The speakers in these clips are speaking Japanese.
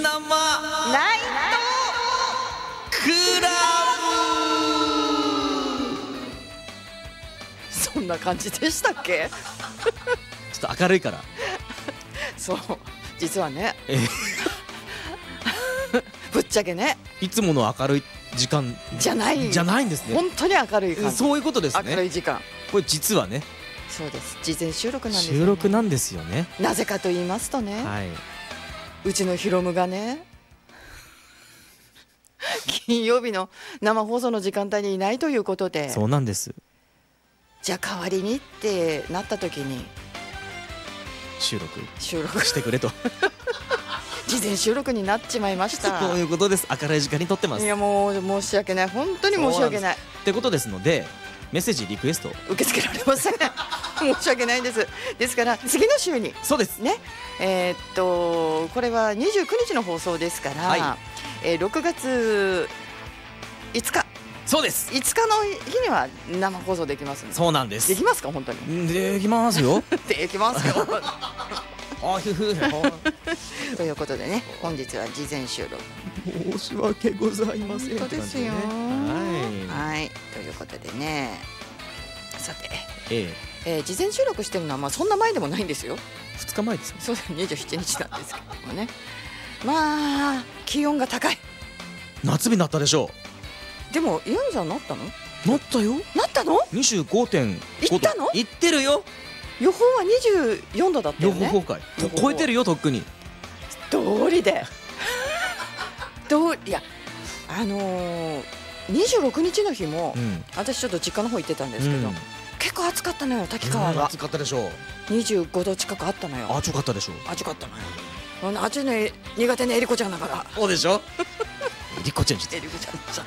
ナマナイクラブ。 そんな感じでしたっけ？ ちょっと明るいから。 そう、実はね、ぶっちゃけね、 いつもの明るい時間じゃないんですね。 本当に明るい感じ。 そういうことですね。 明るい時間。 これ実はね、 そうです。事前収録なんですよね。 収録なんですよね。 なぜかと言いますとね、 はい。 うちのヒロムがね、金曜日の生放送の時間帯にいないということで、 そうなんです。 じゃあ代わりにってなった時に収録収録してくれと。 事前収録になっちまいました。 そういうことです。明るい時間に撮ってます。 いやもう申し訳ない、本当に申し訳ない。 ってことですので、メッセージリクエスト受け付けられません。申し訳ないです。ですから次の週にそうですね、これは29日の放送ですから、 は 6月5日そうです。 5日の日には生放送できますんで。 そうなんです。 できますか本当に？ できますよ。 できますよ。 あふふ。 ということでね、本日は事前収録。 申し訳ございません。 本当ですよ。 ははい、ということでね、さて、 い。 事前収録してるのはまあそんな前でもないんですよ。 2日前ですね。 そうだ、27日なんですけどもね。まあ気温が高い。 夏日になったでしょでも岩見さんなったの？ う。なったよ。 なったの 25.5度。 行ったの？ 行ってるよ。 予報は24度だった予よね。 報崩壊。超えてるよとっくに。 通りで。いや26日の日も、私ちょっと実家の方行ってたんですけど、結構暑かったのよ、滝川が。 暑かったでしょう。 25度近くあったのよ。 暑かったでしょう。 暑かったのよ。暑いの苦手なえりこちゃんだから。 そうでしょ。リコちゃんちょっとえりこちゃんちゃ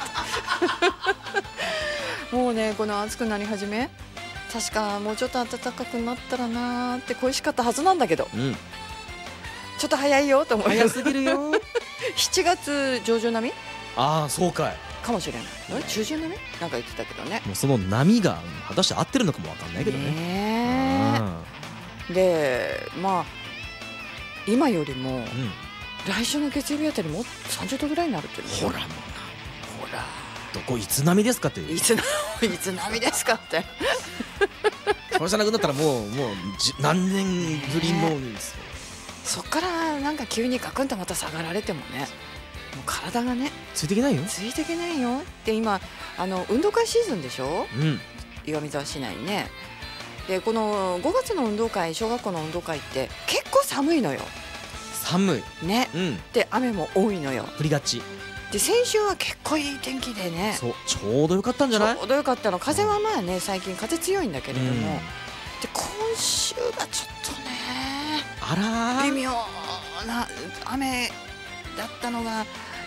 ったもうね、この暑くなり始め、確かもうちょっと暖かくなったらなーって恋しかったはずなんだけど、ちょっと早いよと思います。 早すぎるよ。 7月上旬並みああ、そうかい。 かもしれない。中旬並みなんか言ってたけどね。 もうその波が果たして合ってるのかもわかんないけどね。 ねえ。で、まあ今よりも来週の月曜日あたりも30度ぐらいになるっていうの。 ほらもうな、 ほら、 どこいつ並みですかっていう。 いつ並みですかって。 それじゃなくなったらもう何年ぶりのですよ。 そっからなんか急にガクンとまた下がられてもね、もう体がねついていけないよ。 ついていけないよ。で今運動会シーズンでしょ、 うん。 岩見沢市内ね。でこの5月の運動会、小学校の運動会って結構寒いのよ寒い。 ね。で雨も多いのよ。 降りがち。 で先週は結構いい天気でね、 そう、ちょうどよかったんじゃない？ ちょうどよかったの。風はまあね、最近風強いんだけれども、で今週がちょっとね、 あらー、 微妙な雨だったのが、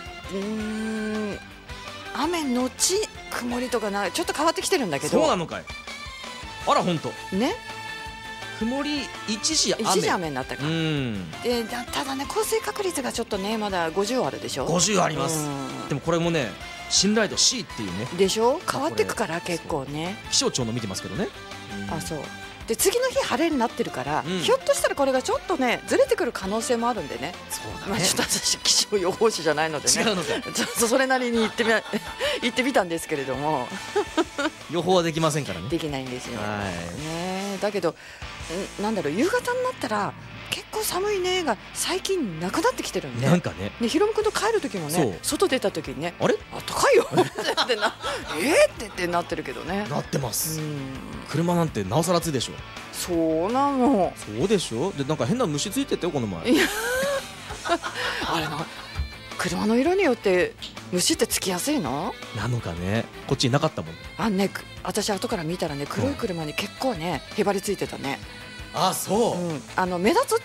雨のち曇りとかちょっと変わってきてるんだけど。 そうなのかい。あら、ほんとね、 曇り一時雨。 一時雨になったから。でただね、降水確率がちょっとねまだ50あるでしょ。 50あります。でもこれもね、信頼度 C っていうね。 でしょ、変わってくから結構ね。 気象庁の見てますけどね。 あ、そうで、次の日晴れになってるから、 うん、 ひょっとしたらこれがちょっとねずれてくる可能性もあるんでね。 そうだね。 まあちょっと私気象予報士じゃないのでね。 違うのか。 ちょっとそれなりに言ってみたんですけれども予報はできませんからね。 できないんですよ。 はいね、だけどなんだろう、夕方になったら結構寒いねが最近なくなってきてるんで。 なんかね。 ね、ヒロム君と帰る時もそうね、外出た時にね、 あれあったかいよってってなってるけどね。 なってます。車なんてなおさら暑いでしょ。 そうなの。 そうでしょ。でなんか変な虫ついてたよこの前。 あれな、車の色によって虫ってつきやすいのなのかね。こっちいなかったもん。 ね、私後から見たらね、黒い車に結構ねへばりついてたね。 あ、そう。 目立つって